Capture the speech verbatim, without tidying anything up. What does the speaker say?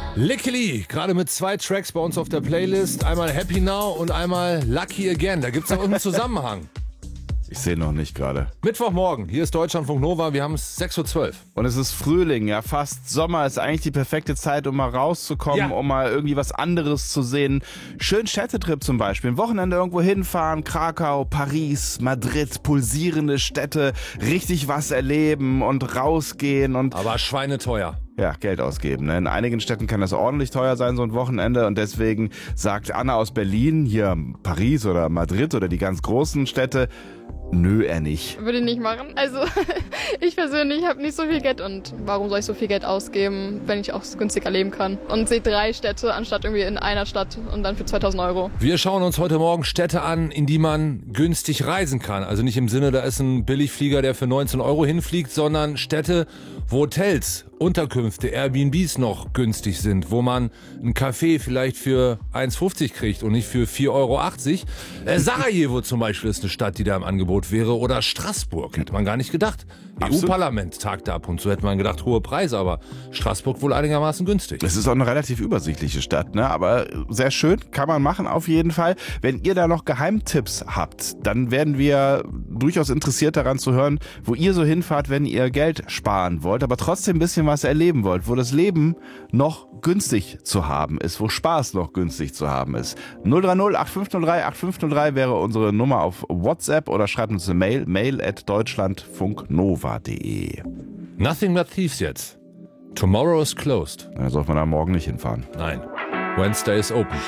Lickily, gerade mit zwei Tracks bei uns auf der Playlist. Einmal Happy Now und einmal Lucky Again. Da gibt es auch irgendeinen Zusammenhang. Ich sehe noch nicht gerade. Mittwochmorgen, hier ist Deutschlandfunk Nova, wir haben es sechs Uhr zwölf. Und es ist Frühling, ja fast Sommer, ist eigentlich die perfekte Zeit, um mal rauszukommen, Ja. um mal irgendwie was anderes zu sehen. Schön Städtetrip zum Beispiel, ein Wochenende irgendwo hinfahren, Krakau, Paris, Madrid, pulsierende Städte, richtig was erleben und rausgehen und Aber schweineteuer. ja, Geld ausgeben. Ne? In einigen Städten kann das ordentlich teuer sein, so ein Wochenende. Und deswegen sagt Anna aus Berlin, hier Paris oder Madrid oder die ganz großen Städte, nö, er nicht. Würde ich nicht machen. Also ich persönlich habe nicht so viel Geld und warum soll ich so viel Geld ausgeben, wenn ich auch günstiger leben kann? Und sehe drei Städte anstatt irgendwie in einer Stadt und dann für zweitausend Euro. Wir schauen uns heute Morgen Städte an, in die man günstig reisen kann. Also nicht im Sinne, da ist ein Billigflieger, der für neunzehn Euro hinfliegt, sondern Städte, wo Hotels, Unterkünfte, Airbnbs noch günstig sind, wo man ein Café vielleicht für eins fünfzig kriegt und nicht für vier Euro achtzig. Äh, Sarajevo zum Beispiel ist eine Stadt, die da im Angebot wäre. Oder Straßburg, hätte man gar nicht gedacht. E U-Parlament tagt da ab und zu, hätte man gedacht, hohe Preise, aber Straßburg wohl einigermaßen günstig. Es ist auch eine relativ übersichtliche Stadt, ne? Aber sehr schön, kann man machen auf jeden Fall. Wenn ihr da noch Geheimtipps habt, dann werden wir durchaus interessiert daran zu hören, wo ihr so hinfahrt, wenn ihr Geld sparen wollt, aber trotzdem ein bisschen was erleben wollt, wo das Leben noch günstig zu haben ist, wo Spaß noch günstig zu haben ist. null drei null acht fünf null drei acht fünf null drei wäre unsere Nummer auf WhatsApp oder schreibt uns eine Mail, mail at deutschlandfunknova punkt de. Nothing but thieves jetzt. Tomorrow is closed. Da sollte man da morgen nicht hinfahren. Nein. Wednesday is open.